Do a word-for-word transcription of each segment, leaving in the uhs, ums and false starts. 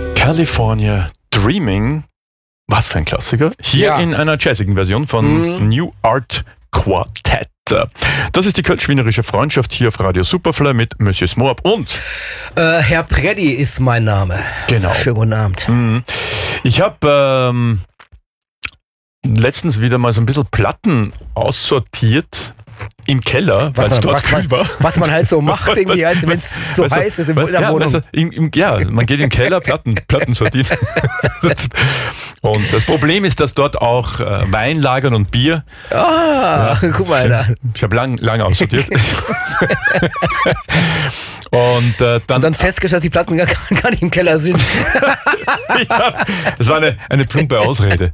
California Dreaming, was für ein Klassiker, hier ja. in einer jazzigen Version von mm. New Art Quartet. Das ist die kölsch-wienerische Freundschaft hier auf Radio Superfly mit Monsieur Smoab und äh, Herr Preddy ist mein Name. Genau. Schönen guten Abend. Mhm. Ich habe ähm, letztens wieder mal so ein bisschen Platten aussortiert im Keller, weil es dort kühl war. Was man halt so macht, irgendwie, halt, wenn es so weißt heiß du, ist in der ja, Wohnung. Weißt du, im, im, ja, man geht in den Keller, Platten, Platten sortieren. Und das Problem ist, dass dort auch äh, Wein lagern und Bier. Ah, ja, guck mal da. Ich habe lang, lange aussortiert. Und, äh, dann, und dann festgestellt, dass die Platten gar, gar nicht im Keller sind. Ja, das war eine, eine plumpe Ausrede.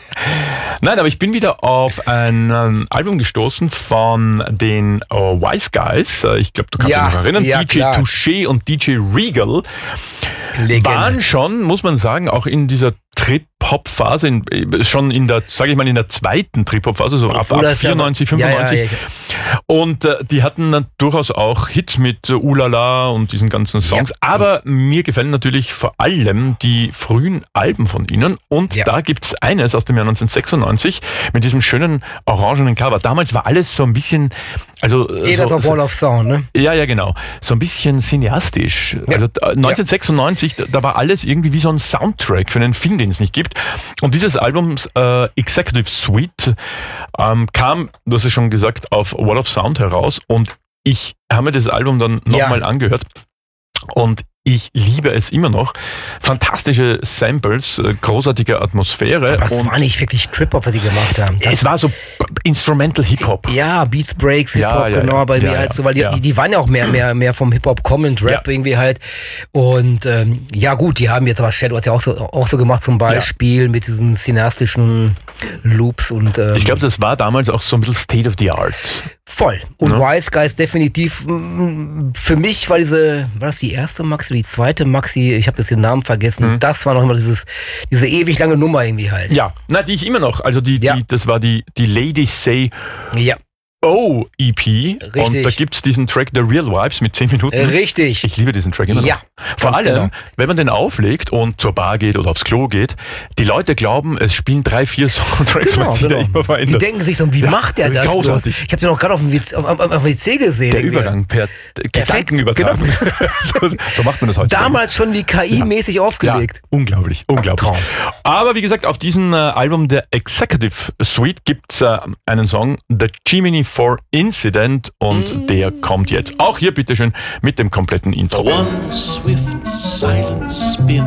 Nein, aber ich bin wieder auf ein ähm, Album gestoßen von den äh, Wise Guys. Ich glaube, du kannst ja, dich noch erinnern. Ja, D J Touché und D J Regal Legende. Waren schon, muss man sagen, auch in dieser Trip-Hop-Phase, in, schon in der, sage ich mal, in der zweiten Trip-Hop-Phase, so ab, ab vierundneunzig, fünfundneunzig. Ja, ja, ja. Und äh, die hatten dann durchaus auch Hits mit äh, Ulala und diesen ganzen Songs. Ja. Aber mir gefallen natürlich vor allem die frühen Alben von ihnen. Und ja. da gibt's eines aus dem Jahr neunzehnhundertsechsundneunzig mit diesem schönen orangenen Cover. Damals war alles so ein bisschen, also eh, so, das auf Wall of Sound, ne? Ja, ja, genau. So ein bisschen cineastisch. Ja. Also neunzehnhundertsechsundneunzig, ja. da war alles irgendwie wie so ein Soundtrack für einen Film, den es nicht gibt. Und dieses Album äh, Executive Suite ähm, kam, du hast es schon gesagt, auf Wall of Sound heraus und ich habe mir das Album dann nochmal ja. angehört und ich liebe es immer noch. Fantastische Samples, großartige Atmosphäre. Aber es war nicht wirklich Trip-Hop, was sie gemacht haben. Das es war so Instrumental Hip-Hop. Ja, Beats, Breaks, Hip-Hop, ja, ja, genau. Ja, bei ja, mir halt so, weil die, ja. die, die waren ja auch mehr, mehr, mehr vom Hip-Hop kommend, Rap ja. irgendwie halt. Und ähm, ja gut, die haben jetzt aber Shadow hat ja auch so, auch so gemacht zum Beispiel ja. mit diesen cineastischen Loops und ähm, ich glaube, das war damals auch so ein bisschen State of the Art. Voll. Und ja. Wise Guys definitiv, für mich war diese, war das die erste Maxi, die zweite Maxi, ich habe jetzt den Namen vergessen, mhm. das war noch immer dieses, diese ewig lange Nummer irgendwie halt. Ja, na, die ich immer noch, also die, ja. die das war die, die Ladies Say ja. Oh E P. Richtig. Und da gibt's diesen Track The Real Vibes mit zehn Minuten. Richtig. Ich liebe diesen Track immer noch. Ja. Vor allem, genau. wenn man den auflegt und zur Bar geht oder aufs Klo geht, die Leute glauben, es spielen drei, vier Soundtracks, genau, weil sie genau. da immer verändert. Die denken sich so, wie ja, macht der das? Großartig. Ich habe den noch gerade auf dem W C, auf, auf, auf W C gesehen. Der Übergang per Gedankenübertragung. Genau. so, so macht man das heute. Damals schon die K I-mäßig ja. aufgelegt. Ja, unglaublich, unglaublich. Traum. Aber wie gesagt, auf diesem äh, Album der Executive Suite gibt's äh, einen Song, The Gemini four Incident, und mm. der kommt jetzt. Auch hier bitteschön mit dem kompletten Intro. One swift, silent spin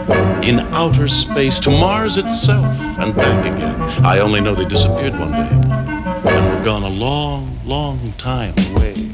in outer space to Mars itself and back again. I only know they disappeared one day and were gone a long, long time away.